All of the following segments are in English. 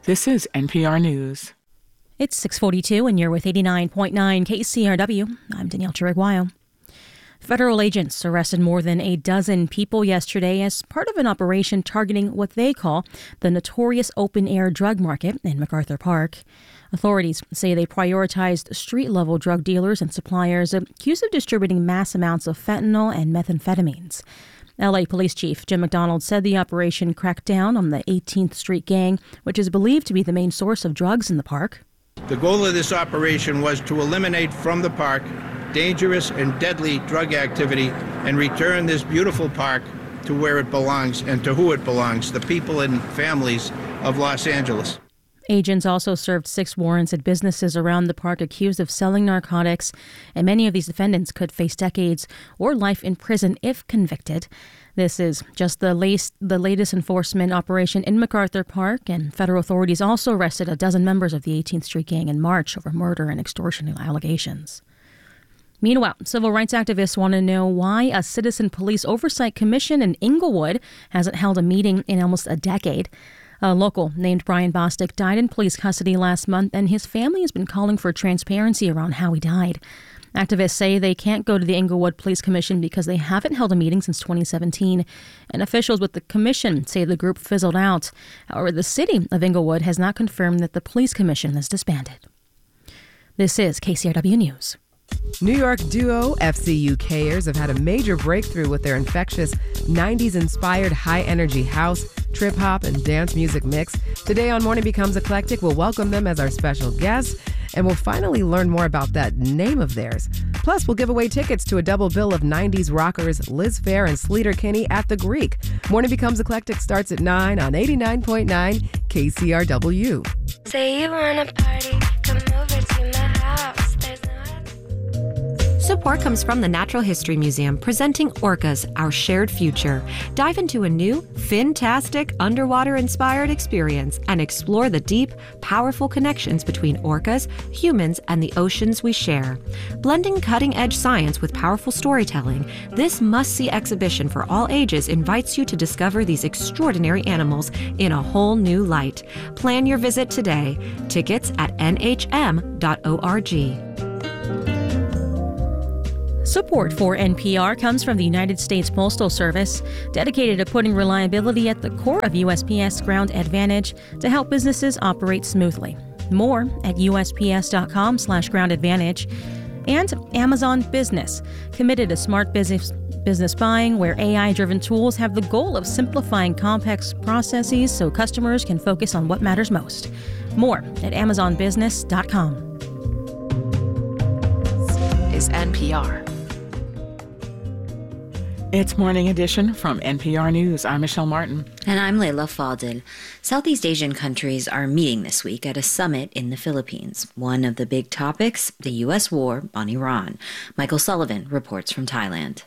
This is NPR News. It's 6:42 and you're with 89.9 KCRW. I'm Danielle Chiriguayo. Federal agents arrested more than a dozen people yesterday as part of an operation targeting what they call the notorious open-air drug market in MacArthur Park. Authorities say they prioritized street-level drug dealers and suppliers accused of distributing mass amounts of fentanyl and methamphetamines. LA Police Chief Jim McDonald said the operation cracked down on the 18th Street Gang, which is believed to be the main source of drugs in the park. The goal of this operation was to eliminate from the park dangerous and deadly drug activity and return this beautiful park to where it belongs and to who it belongs, the people and families of Los Angeles. Agents also served 6 warrants at businesses around the park accused of selling narcotics, and many of these defendants could face decades or life in prison if convicted. This is just the latest enforcement operation in MacArthur Park, and federal authorities also arrested a dozen members of the 18th Street Gang in March over murder and extortion allegations. Meanwhile, civil rights activists want to know why a citizen police oversight commission in Inglewood hasn't held a meeting in almost a decade. A local named Brian Bostic died in police custody last month, and his family has been calling for transparency around how he died. Activists say they can't go to the Inglewood Police Commission because they haven't held a meeting since 2017, and officials with the commission say the group fizzled out. However, the city of Inglewood has not confirmed that the police commission is disbanded. This is KCRW News. New York duo FCUKers have had a major breakthrough with their infectious 90s-inspired high-energy house, trip-hop, and dance music mix. Today on Morning Becomes Eclectic, we'll welcome them as our special guests, and we'll finally learn more about that name of theirs. Plus, we'll give away tickets to a double bill of 90s rockers Liz Phair and Sleater Kinney at the Greek. Morning Becomes Eclectic starts at 9 on 89.9 KCRW. Say you wanna party, come over to my house. Support comes from the Natural History Museum, presenting Orcas, Our Shared Future. Dive into a new, fantastic, underwater-inspired experience and explore the deep, powerful connections between orcas, humans, and the oceans we share. Blending cutting-edge science with powerful storytelling, this must-see exhibition for all ages invites you to discover these extraordinary animals in a whole new light. Plan your visit today. Tickets at nhm.org. Support for NPR comes from the United States Postal Service, dedicated to putting reliability at the core of USPS Ground Advantage to help businesses operate smoothly. More at USPS.com/Ground Advantage. And Amazon Business, committed to smart business buying, where AI-driven tools have the goal of simplifying complex processes so customers can focus on what matters most. More at AmazonBusiness.com. Is NPR. It's Morning Edition from NPR News. I'm Michelle Martin. And I'm Leila Fadel. Southeast Asian countries are meeting this week at a summit in the Philippines. One of the big topics, the U.S. war on Iran. Michael Sullivan reports from Thailand.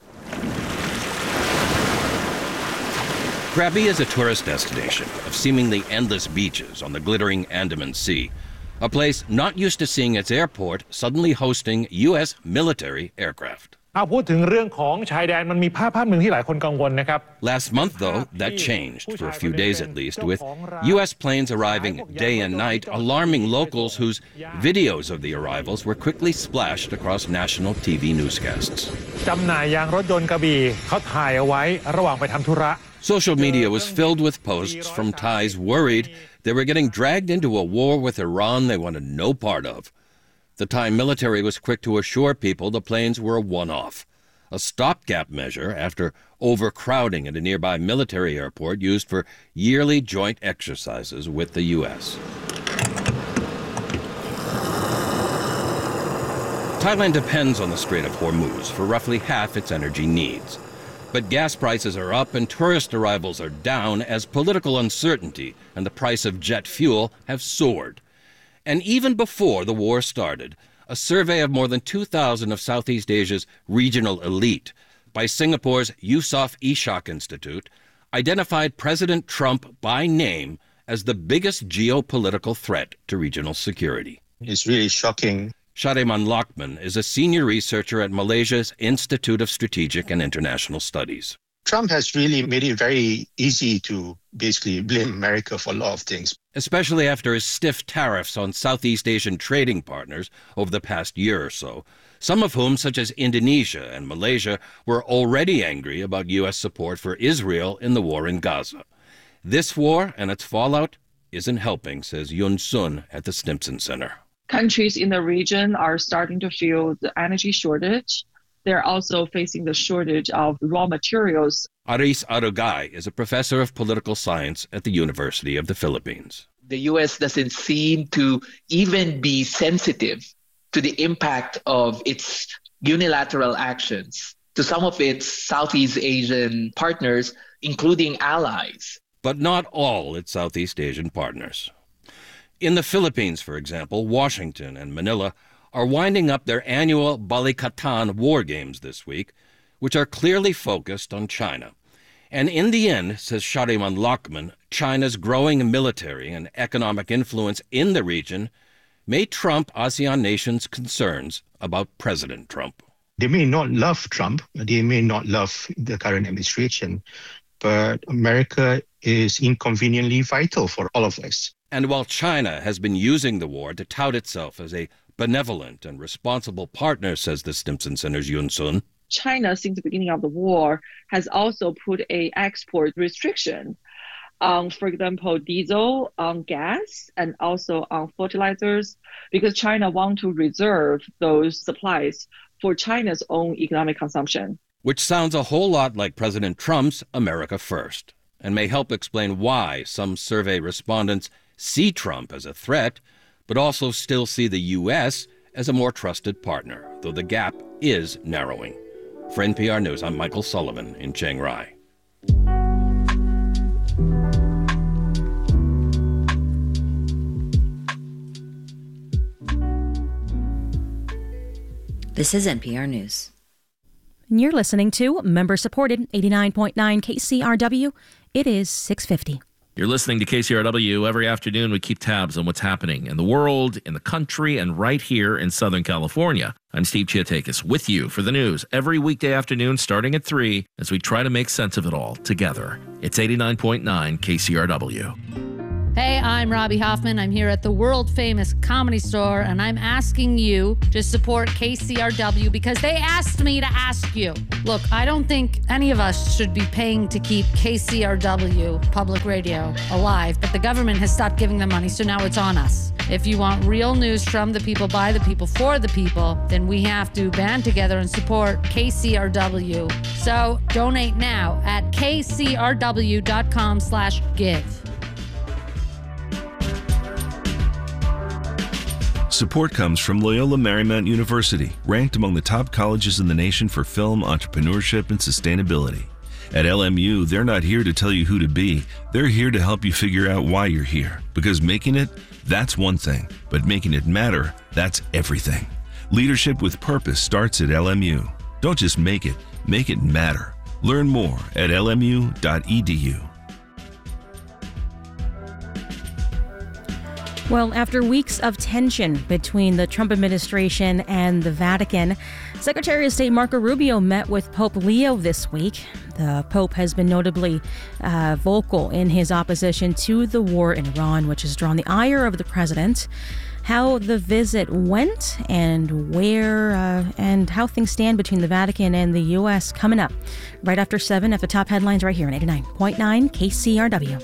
Krabi is a tourist destination of seemingly endless beaches on the glittering Andaman Sea. A place not used to seeing its airport suddenly hosting U.S. military aircraft. Last month, though, that changed, for a few days at least, with U.S. planes arriving day and night, alarming locals whose videos of the arrivals were quickly splashed across national TV newscasts. Social media was filled with posts from Thais worried they were getting dragged into a war with Iran they wanted no part of. The Thai military was quick to assure people the planes were a one-off, a stopgap measure after overcrowding at a nearby military airport used for yearly joint exercises with the U.S. Thailand depends on the Strait of Hormuz for roughly half its energy needs. But gas prices are up and tourist arrivals are down as political uncertainty and the price of jet fuel have soared. And even before the war started, a survey of more than 2,000 of Southeast Asia's regional elite by Singapore's Yusof Ishak Institute identified President Trump by name as the biggest geopolitical threat to regional security. It's really shocking. Shadiman Lakman is a senior researcher at Malaysia's Institute of Strategic and International Studies. Trump has really made it very easy to basically blame America for a lot of things. Especially after his stiff tariffs on Southeast Asian trading partners over the past year or so, some of whom, such as Indonesia and Malaysia, were already angry about U.S. support for Israel in the war in Gaza. This war and its fallout isn't helping, says Yun Sun at the Stimson Center. Countries in the region are starting to feel the energy shortage. They're also facing the shortage of raw materials. Aris Arugay is a professor of political science at the University of the Philippines. The U.S. doesn't seem to even be sensitive to the impact of its unilateral actions to some of its Southeast Asian partners, including allies. But not all its Southeast Asian partners. In the Philippines, for example, Washington and Manila are winding up their annual Balikatan War Games this week, which are clearly focused on China. And in the end, says Shariman Lakman, China's growing military and economic influence in the region may trump ASEAN nations' concerns about President Trump. They may not love Trump, they may not love the current administration, but America is inconveniently vital for all of us. And while China has been using the war to tout itself as a benevolent and responsible partner, says the Stimson Center's Yun Sun, China, since the beginning of the war, has also put an export restriction on, for example, diesel, on gas, and also on fertilizers, because China wants to reserve those supplies for China's own economic consumption. Which sounds a whole lot like President Trump's America First, and may help explain why some survey respondents see Trump as a threat, but also still see the U.S. as a more trusted partner, though the gap is narrowing. For NPR News, I'm Michael Sullivan in Chiang Rai. This is NPR News. And you're listening to member-supported 89.9 KCRW. It is 6:50. You're listening to KCRW. Every afternoon, we keep tabs on what's happening in the world, in the country, and right here in Southern California. I'm Steve Chiatakis with you for the news every weekday afternoon starting at 3 as we try to make sense of it all together. It's 89.9 KCRW. Hey, I'm Robbie Hoffman. I'm here at the world-famous Comedy Store, and I'm asking you to support KCRW because they asked me to ask you. Look, I don't think any of us should be paying to keep KCRW, public radio, alive, but the government has stopped giving them money, so now it's on us. If you want real news from the people, by the people, for the people, then we have to band together and support KCRW. So donate now at kcrw.com/give. Support comes from Loyola Marymount University, ranked among the top colleges in the nation for film, entrepreneurship, and sustainability. At LMU, they're not here to tell you who to be. They're here to help you figure out why you're here. Because making it, that's one thing. But making it matter, that's everything. Leadership with purpose starts at LMU. Don't just make it matter. Learn more at lmu.edu. Well, after weeks of tension between the Trump administration and the Vatican, Secretary of State Marco Rubio met with Pope Leo this week. The Pope has been notably vocal in his opposition to the war in Iran, which has drawn the ire of the president. How the visit went and where and how things stand between the Vatican and the U.S. coming up right after 7 at the top headlines right here on 89.9 KCRW.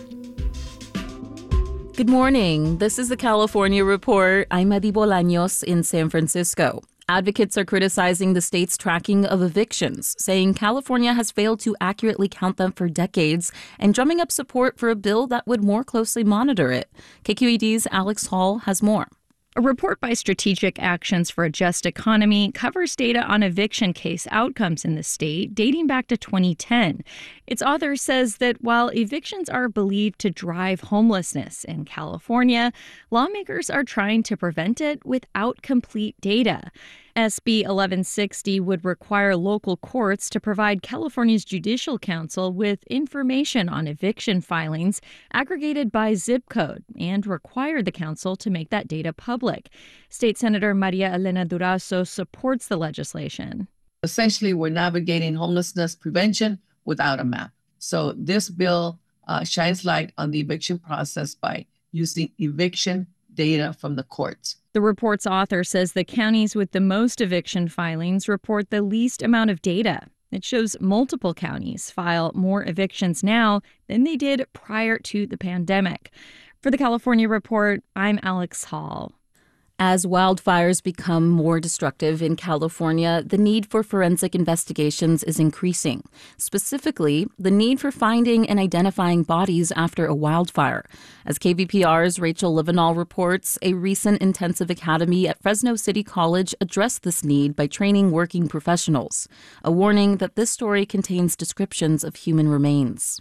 Good morning. This is the California Report. I'm Adi Bolaños in San Francisco. Advocates are criticizing the state's tracking of evictions, saying California has failed to accurately count them for decades and drumming up support for a bill that would more closely monitor it. KQED's Alex Hall has more. A report by Strategic Actions for a Just Economy covers data on eviction case outcomes in the state dating back to 2010. Its author says that while evictions are believed to drive homelessness in California, lawmakers are trying to prevent it without complete data. SB 1160 would require local courts to provide California's Judicial Council with information on eviction filings aggregated by zip code and require the council to make that data public. State Senator Maria Elena Durazo supports the legislation. Essentially, we're navigating homelessness prevention without a map. So this bill shines light on the eviction process by using eviction data from the courts. The report's author says the counties with the most eviction filings report the least amount of data. It shows multiple counties file more evictions now than they did prior to the pandemic. For the California Report, I'm Alex Hall. As wildfires become more destructive in California, the need for forensic investigations is increasing. Specifically, the need for finding and identifying bodies after a wildfire. As KVPR's Rachel Livenall reports, a recent intensive academy at Fresno City College addressed this need by training working professionals. A warning that this story contains descriptions of human remains.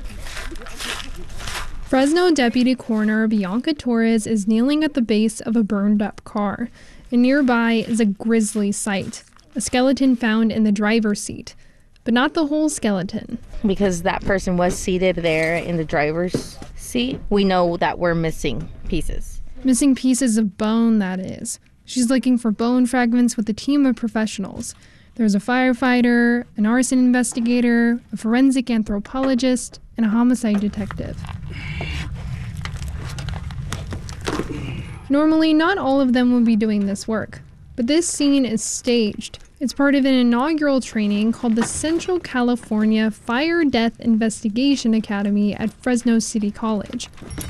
Fresno Deputy Coroner Bianca Torres is kneeling at the base of a burned-up car, and nearby is a grisly sight, a skeleton found in the driver's seat, but not the whole skeleton. Because that person was seated there in the driver's seat, we know that we're missing pieces. Missing pieces of bone, that is. She's looking for bone fragments with a team of professionals. There's a firefighter, an arson investigator, a forensic anthropologist, and a homicide detective. Normally, not all of them will be doing this work, but this scene is staged. It's part of an inaugural training called the Central California Fire Death Investigation Academy at Fresno City College.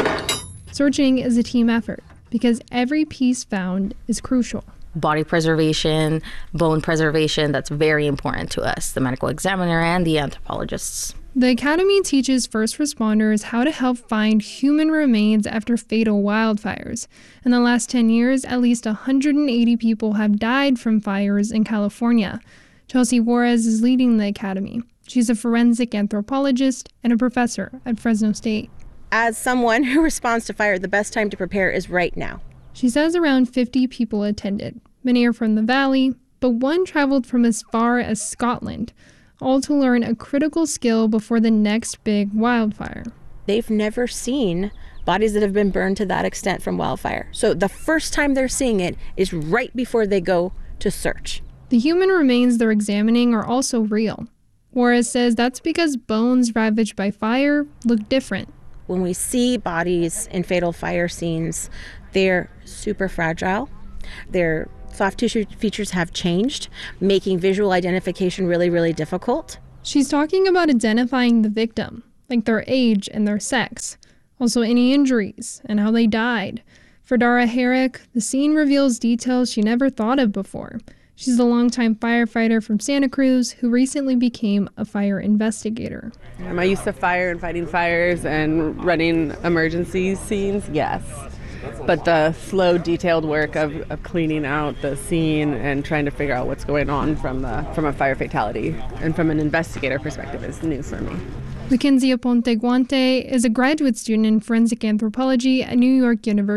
Searching is a team effort because every piece found is crucial. Body preservation, bone preservation, that's very important to us, the medical examiner and the anthropologists. The academy teaches first responders how to help find human remains after fatal wildfires. In the last 10 years, at least 180 people have died from fires in California. Chelsea Juarez is leading the academy. She's a forensic anthropologist and a professor at Fresno State. As someone who responds to fire, the best time to prepare is right now. She says around 50 people attended. Many are from the valley, but one traveled from as far as Scotland, all to learn a critical skill before the next big wildfire. They've never seen bodies that have been burned to that extent from wildfire. So the first time they're seeing it is right before they go to search. The human remains they're examining are also real. Juarez says that's because bones ravaged by fire look different. When we see bodies in fatal fire scenes, they're super fragile. Their soft tissue features have changed, making visual identification really, really difficult. She's talking about identifying the victim, like their age and their sex, also any injuries and how they died. For Dara Herrick, the scene reveals details she never thought of before. She's a longtime firefighter from Santa Cruz who recently became a fire investigator. Am I used to fire and fighting fires and running emergency scenes? Yes. But the slow, detailed work of cleaning out the scene and trying to figure out what's going on from a fire fatality and from an investigator perspective is new for me. Mackenzie Aponte Guante is a graduate student in forensic anthropology at New York University.